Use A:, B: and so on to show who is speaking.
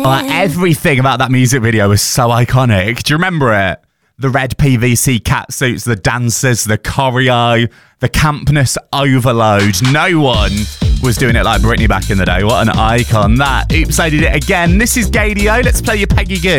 A: Everything about that music video was so iconic. Do you remember it? The red PVC catsuits, the dancers, the choreo, the campness overload. No one was doing it like Britney back in the day. What an icon. That. Oops, I did it again. This is Gadio. Let's play your Peggy Goo.